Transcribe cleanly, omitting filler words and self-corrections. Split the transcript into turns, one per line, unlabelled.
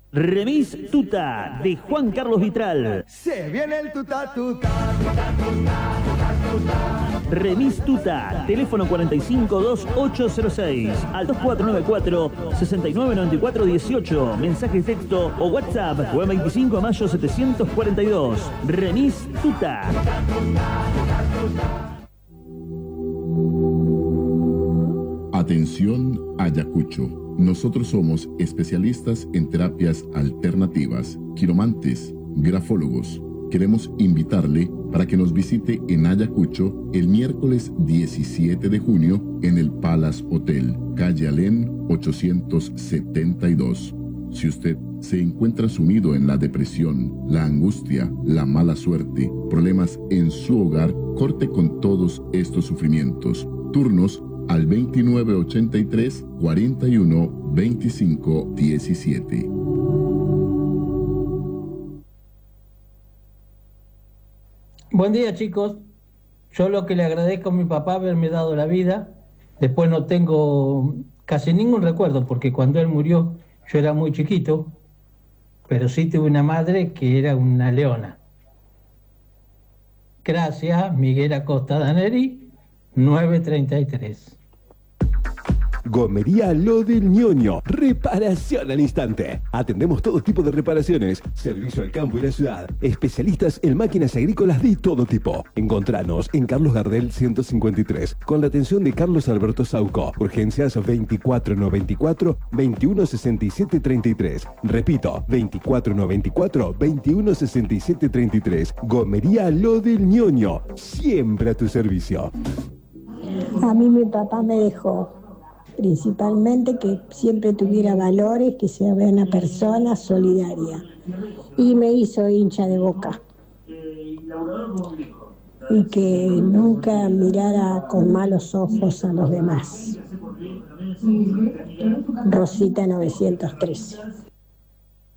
Remis Tuta, de Juan Carlos Vitral.
Se viene el tuta, tuta.
Remis Tuta, teléfono 452806 al 2494-699418, mensaje texto o WhatsApp, o 25 de mayo 742. Remis Tuta.
Atención Ayacucho. Nosotros somos especialistas en terapias alternativas, quiromantes, grafólogos. Queremos invitarle para que nos visite en Ayacucho el miércoles 17 de junio en el Palace Hotel, calle Alén 872. Si usted se encuentra sumido en la depresión, la angustia, la mala suerte, problemas en su hogar, corte con todos estos sufrimientos. Turnos al 2983 41 25 17.
Buen día, chicos. Yo lo que le agradezco a mi papá haberme dado la vida. Después no tengo casi ningún recuerdo porque cuando él murió yo era muy chiquito, pero sí tuve una madre que era una leona. Gracias, Miguel Acosta Daneri, 933.
Gomería Lo del Ñoño. Reparación al instante. Atendemos todo tipo de reparaciones. Servicio al campo y la ciudad. Especialistas en máquinas agrícolas de todo tipo. Encontranos en Carlos Gardel 153. Con la atención de Carlos Alberto Sauco. Urgencias 2494-216733. Repito, 2494-216733. Gomería Lo del Ñoño. Siempre a tu servicio.
A mí mi papá me dejó principalmente que siempre tuviera valores, que sea una persona solidaria. Y me hizo hincha de Boca. Y que nunca mirara con malos ojos a los demás. Rosita 913.